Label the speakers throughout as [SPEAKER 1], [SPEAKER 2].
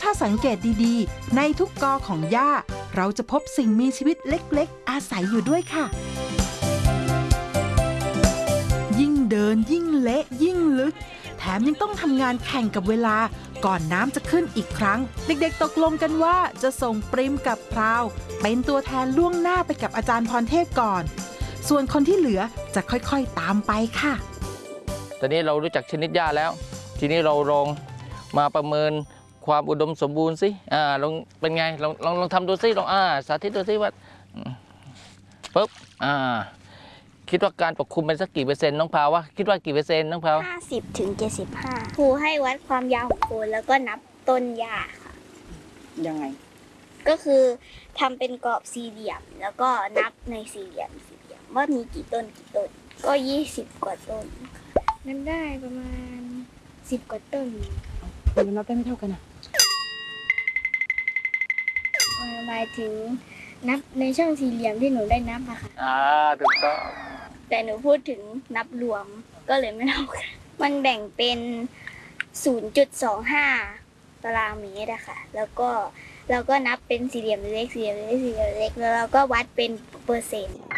[SPEAKER 1] ถ้าสังเกตดีๆในทุกกอของหญ้าเราจะพบสิ่งมีชีวิตเล็กๆอาศัยอยู่ด้วยค่ะยิ่งเดินยิ่งเละยิ่งลึกแถมยังต้องทำงานแข่งกับเวลาก่อนน้ำจะขึ้นอีกครั้งเด็กๆตกลงกันว่าจะส่งปริมกับพราวเป็นตัวแทนล่วงหน้าไปกับอาจารย์พรเทพก่อนส่วนคนที่เหลือจะค่อยๆตามไปค่ะ
[SPEAKER 2] ตอนนี้เรารู้จักชนิดหญ้าแล้วทีนี้เราลองมาประเมินความอุดมสมบูรณ์สิลองเป็นไงลองทำดูสิลองสาธิตดูสิว่าปุ๊บคิดว่าการปกคลุมเป็นสักกี่เปอร์เซ็นต์น้องพาววะคิดว่ากี่เปอร์เซ็นต์น้องพาว
[SPEAKER 3] 50 ถึง 75ครูให้วัดความยาวของโคนแล้วก็นับต้นหญ้าค่ะ
[SPEAKER 4] ยังไง
[SPEAKER 3] ก็คือทำเป็นกรอบสี่เหลี่ยมแล้วก็นับในสี่เหลี่ยมว่ามีกี่ต้นก็20 กว่าต้นนับได้ประมาณ10 กว่าต้น
[SPEAKER 4] มันนับได้ไม่เท่ากันอ่ะ
[SPEAKER 3] หมายถึงนับในช่องสี่เหลี่ยมที่หนูได้นับอะค่ะ
[SPEAKER 2] ถูกต้อง
[SPEAKER 3] แต่หนูพูดถึงนับรวมก็เลยไม่เท่ากันมันแบ่งเป็น 0.25 ตารางเมตรอะค่ะแล้วก็นับเป็นสี่เหลี่ยมเล็กแล้วเราก็วัดเป็นเปอร์เซ็นต์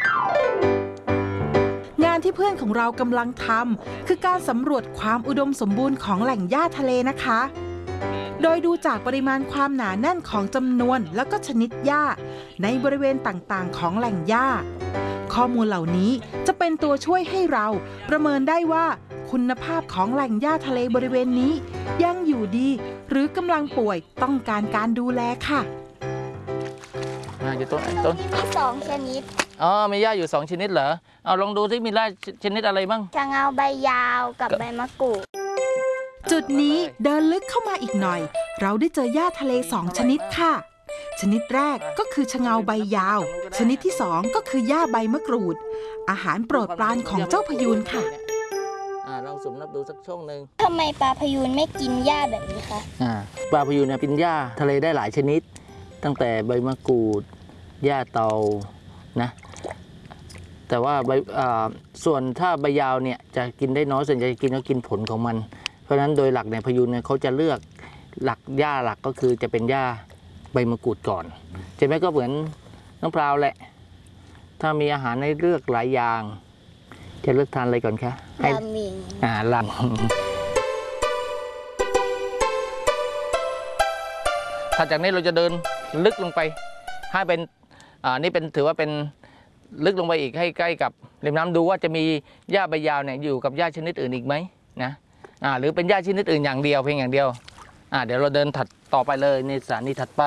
[SPEAKER 1] งานที่เพื่อนของเรากำลังทำคือการสำรวจความอุดมสมบูรณ์ของแหล่งหญ้าทะเลนะคะโดยดูจากปริมาณความหนาแน่นของจำนวนแล้วก็ชนิดหญ้าในบริเวณต่างๆของแหล่งหญ้าข้อมูลเหล่านี้จะเป็นตัวช่วยให้เราประเมินได้ว่าคุณภาพของแหล่งหญ้าทะเลบริเวณนี้ยังอยู่ดีหรือกำลังป่วยต้องการการดูแลค่ะ
[SPEAKER 2] อยู่ต้น
[SPEAKER 3] มี2 ชนิด
[SPEAKER 2] มีหญ้าอยู่2 ชนิดเหรอเอาลองดูที่มีหญ้าชนิดอะไรบ้าง
[SPEAKER 3] ชะเงาใบยาวกับใบมะกรูด
[SPEAKER 1] จุดนี้เดินลึกเข้ามาอีกหน่อยเราได้เจอหญ้าทะเล2 ชนิดค่ะชนิดแรกก็คือชะเงาใบยาวชนิดที่2ก็คือหญ้าใบมะกรูดอาหารโปรดปรานของเจ้าพยูนค่ะ
[SPEAKER 2] ลองสุ่มนับดูสักช่วงหนึ่ง
[SPEAKER 3] ทำไมปลาพยูนไม่กินหญ้าแบบนี้คะ
[SPEAKER 2] ปลาพยูนกินหญ้าทะเลได้หลายชนิดตั้งแต่ใบมะกรูดหญ้าเตานะแต่ว่าส่วนถ้าใบยาวเนี่ยจะกินได้น้อยส่วนใหญ่จะกินผลของมันเพราะฉะนั้นโดยหลักในพยูนเนี่ยเขาจะเลือกหลักหญ้าหลักก็คือจะเป็นหญ้าใบมะกรูดก่อนใช่ไหมก็เหมือนน้องพราวแหละถ้ามีอาหารให้เลือกหลายอย่างจะเลือกทานอะไรก่อนคะ
[SPEAKER 3] ราเมง
[SPEAKER 2] ราเมงถัดจากนี้เราจะเดินลึกลงไปให้เป็นนี่เป็นถือว่าเป็นลึกลงไปอีกให้ใกล้กับริมน้ำดูว่าจะมีหญ้าใบยาวเนี่ยอยู่กับหญ้าชนิดอื่นอีกไหมนะหรือเป็นหญ้าชนิดอื่นอย่างเดียวเพียงอย่างเดียวเดี๋ยวเราเดินถัดต่อไปเลยในสถานีถัดไป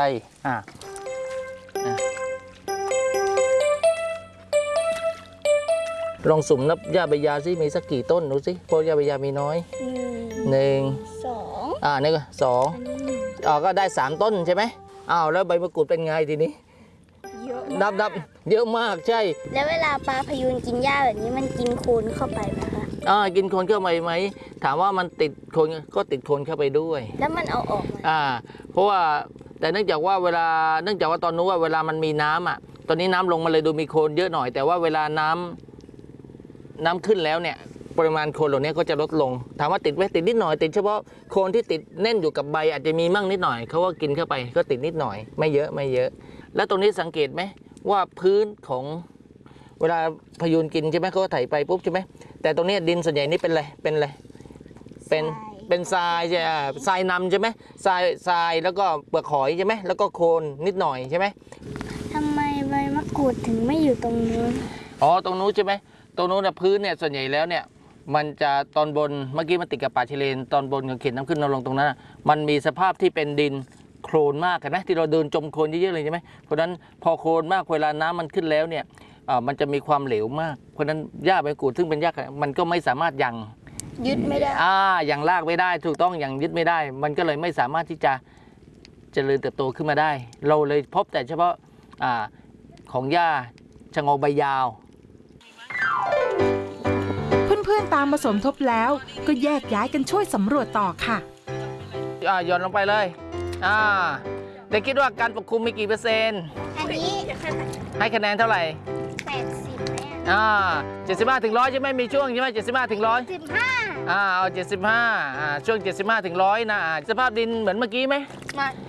[SPEAKER 2] ลองสุ่มนับหญ้าใบยาวซิมีสักกี่ต้นดูสิเพราะหญ้าใบยาวมีน้อย1 2นี่ก็2ก็ได้3 ต้นใช่ไหมแล้วใบมะกรูดเป็นไงทีนี้นับเยอะมากใช่
[SPEAKER 3] แล้วเวลาปลาพยูนกินหญ้าแบบนี้มันกินโคลนเข้าไปไหมคะ
[SPEAKER 2] กินโคลนเข้าไปไหมถามว่ามันติดโคลนก็ติดโคลนเข้าไปด้วย
[SPEAKER 3] แล้วมันเอาออกไหม
[SPEAKER 2] เพราะว่าแต่เนื่องจากว่าตอนนู้นว่าเวลามันมีน้ำตอนนี้น้ำลงมาเลยดูมีโคลนเยอะหน่อยแต่ว่าเวลาน้ำขึ้นแล้วเนี่ยปริมาณโคลนเหล่านี้ก็จะลดลงถามว่าติดไหมติดนิดหน่อยติดเฉพาะโคลนที่ติดแน่นอยู่กับใบอาจจะมีมั่งนิดหน่อยเขาก็กินเข้าไปก็ติดนิดหน่อยไม่เยอะแล้วตรงนี้สังเกตไหมว่าพื้นของเวลาพยูนกินใช่ไหมเขาก็ไถไปปุ๊บใช่ไหมแต่ตรงนี้ดินส่วนใหญ่นี่เป็นอะไรเป็นทรายใช่ทรายนำใช่ไหมทรายแล้วก็เปลือกหอยใช่ไหมแล้วก็โคลนนิดหน่อยใช่ไหม
[SPEAKER 3] ทำไมใบมะกรูดถึงไม่อยู่ตรงนู้น
[SPEAKER 2] ตรงนู้นใช่ไหมตรงนู้นพื้นเนี่ยส่วนใหญ่แล้วเนี่ยมันจะตอนบนเมื่อกี้มันติดกับป่าชายเลนตอนบนของเขตน้ำขึ้นน้ำลงตรงนั้นมันมีสภาพที่เป็นดินโคลนมากนะที่เราเดินจมโคลนเยอะๆเลยใช่ไหมเพราะฉะนั้นพอโคลนมากเวลาน้ำมันขึ้นแล้วเนี่ยมันจะมีความเหลวมากเพราะฉะนั้นหญ้าใบมะกรูดซึ่งเป็นหญ้ามันก็ไม่สามารถยัง
[SPEAKER 3] ยึดไม่ได้
[SPEAKER 2] ยังลากไม่ได้ถูกต้องยังยึดไม่ได้มันก็เลยไม่สามารถที่จะเจริญเติบโตขึ้นมาได้เราเลยพบแต่เฉพาะของหญ้าชะเงาใบยาว
[SPEAKER 1] เพื่อนๆตามมาสมทบแล้วก็แยกย้ายกันช่วยสำรวจต่อค่ะ
[SPEAKER 2] หย่อนลงไปเลยเด็กคิดว่าการปกคลุมมีกี่เปอร์เซ็นต์
[SPEAKER 3] อันนี้
[SPEAKER 2] ให้คะแนนเท่าไหร่
[SPEAKER 3] 80
[SPEAKER 2] 75 ถึง 100ใช่ไหมมีช่วงใช่ไหม75 ถึง 100เอา75ช่วง75 ถึง 100นะสภาพดินเหมือนเมื่อกี้ไหม